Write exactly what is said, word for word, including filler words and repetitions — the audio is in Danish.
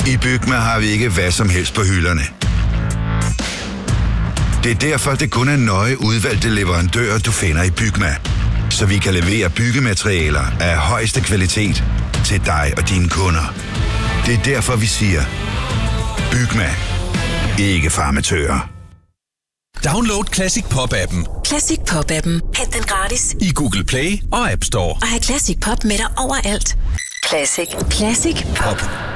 I Bygma har vi ikke hvad som helst på hylderne. Det er derfor, det kun er nøje udvalgte leverandører, du finder i Bygma. Så vi kan levere byggematerialer af højeste kvalitet til dig og dine kunder. Det er derfor, vi siger, Bygma. Ikke for amatører. Download Classic Pop-appen. Classic Pop-appen. Hent den gratis i Google Play og App Store. Og have Classic Pop med dig overalt. Classic. Classic Pop.